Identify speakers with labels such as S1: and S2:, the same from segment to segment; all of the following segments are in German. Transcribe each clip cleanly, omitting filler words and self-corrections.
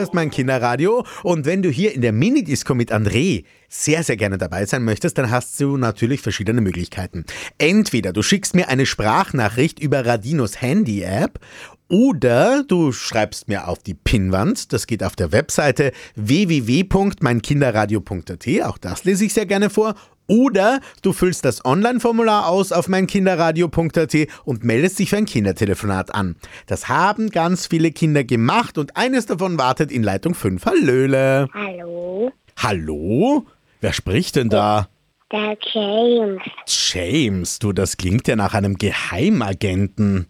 S1: hörst mein Kinderradio. Und wenn du hier in der Minidisco mit André sehr, sehr gerne dabei sein möchtest, dann hast du natürlich verschiedene Möglichkeiten. Entweder du schickst mir eine Sprachnachricht über Radinos Handy-App oder du schreibst mir auf die Pinnwand. Das geht auf der Webseite www.meinkinderradio.at. Auch das lese ich sehr gerne vor. Oder du füllst das Online-Formular aus auf meinkinderradio.at und meldest dich für ein Kindertelefonat an. Das haben ganz viele Kinder gemacht und eines davon wartet in Leitung 5. Hallöle.
S2: Hallo,
S1: Hallo? Wer spricht denn da?
S2: der James.
S1: James, du, das klingt ja nach einem Geheimagenten.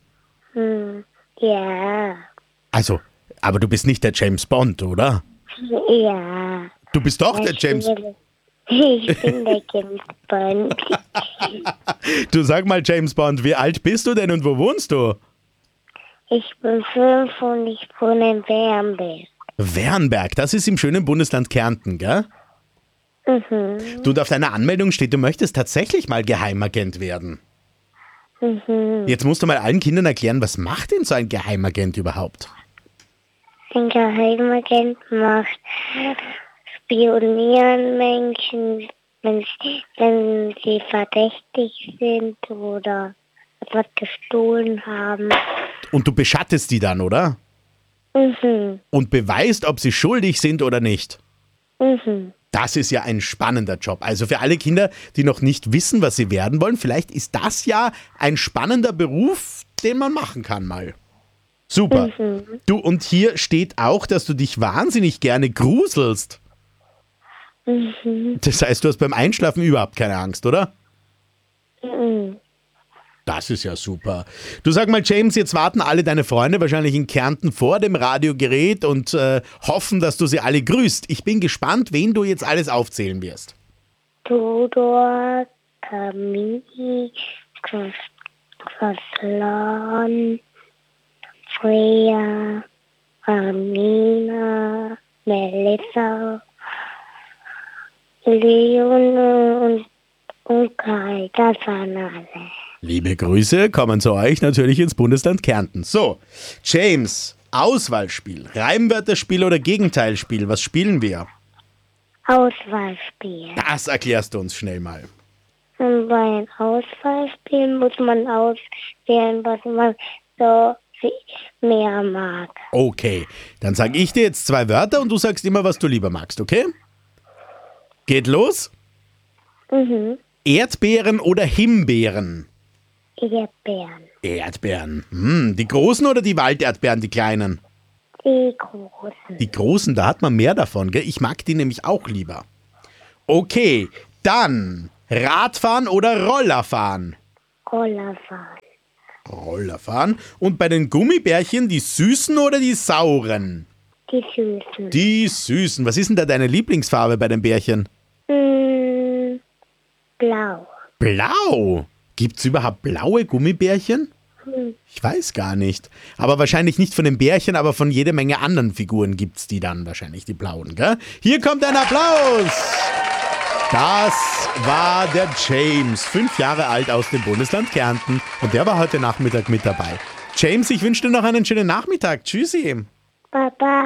S2: Ja,
S1: Also, aber du bist nicht der James Bond, oder?
S2: ja.
S1: Du bist doch der James...
S2: Ich bin der James Bond.
S1: Du, sag mal, James Bond, wie alt bist du denn und wo wohnst du?
S2: Ich bin 5 und ich wohne in Bernberg.
S1: Wernberg, das ist im schönen Bundesland Kärnten, gell? Du, und auf deiner Anmeldung steht, du möchtest tatsächlich mal Geheimagent werden. Jetzt musst du mal allen Kindern erklären, was macht denn so ein Geheimagent überhaupt?
S2: Ein Geheimagent macht spionieren Menschen, wenn sie verdächtig sind oder etwas gestohlen haben.
S1: Und du beschattest die dann, oder? Und beweist, ob sie schuldig sind oder nicht. Das ist ja ein spannender Job. Also für alle Kinder, die noch nicht wissen, was sie werden wollen, vielleicht ist das ja ein spannender Beruf, den man machen kann mal. Super. Du, und hier steht auch, dass du dich wahnsinnig gerne gruselst. Das heißt, du hast beim Einschlafen überhaupt keine Angst, oder? Das ist ja super. Du, sag mal, James, jetzt warten alle deine Freunde wahrscheinlich in Kärnten vor dem Radiogerät und hoffen, dass du sie alle grüßt. Ich bin gespannt, wen du jetzt alles aufzählen wirst.
S2: Tudor, Camille, Quaslan, Freya, Amina, Melissa, Leone und Kai, das waren alle.
S1: Liebe Grüße kommen zu euch natürlich ins Bundesland Kärnten. So, James, Auswahlspiel, Reimwörterspiel oder Gegenteilspiel, was spielen wir?
S2: Auswahlspiel.
S1: Das erklärst du uns schnell mal.
S2: Und bei einem Auswahlspiel muss man auswählen, was man so mehr mag.
S1: Okay, dann sage ich dir jetzt 2 Wörter und du sagst immer, was du lieber magst, okay? Geht los? Erdbeeren oder Himbeeren?
S2: Erdbeeren.
S1: Erdbeeren. Die großen oder die Walderdbeeren, die kleinen?
S2: Die großen.
S1: Die großen, da hat man mehr davon, gell? Ich mag die nämlich auch lieber. Okay, dann Radfahren oder Rollerfahren?
S2: Rollerfahren.
S1: Rollerfahren. Und bei den Gummibärchen die süßen oder die sauren?
S2: Die süßen.
S1: Die süßen. Was ist denn da deine Lieblingsfarbe bei den Bärchen?
S2: Blau.
S1: Blau? Gibt's überhaupt blaue Gummibärchen? Ich weiß gar nicht. Aber wahrscheinlich nicht von den Bärchen, aber von jede Menge anderen Figuren gibt's die dann wahrscheinlich, die blauen, gell? Hier kommt ein Applaus! Das war der James, 5 Jahre alt aus dem Bundesland Kärnten. Und der war heute Nachmittag mit dabei. James, ich wünsche dir noch einen schönen Nachmittag. Tschüssi.
S2: Baba.